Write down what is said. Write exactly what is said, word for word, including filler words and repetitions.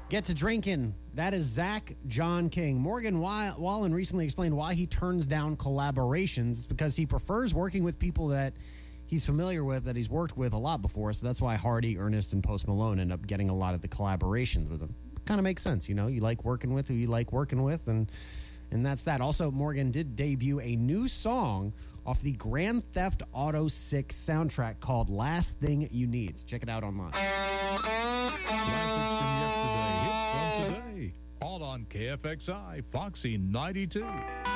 Get to drinking. That is Zach John King. Morgan Wallen recently explained why he turns down collaborations. It's because he prefers working with people that he's familiar with, that he's worked with a lot before. So that's why Hardy, Ernest, and Post Malone end up getting a lot of the collaborations with him. Kind of makes sense, you know. You like working with who you like working with, and and that's that. Also, Morgan did debut a new song off the Grand Theft Auto six soundtrack called Last Thing You Need. So check it out online. Classics from yesterday, hits from today. All on K F X I, Foxy ninety-two.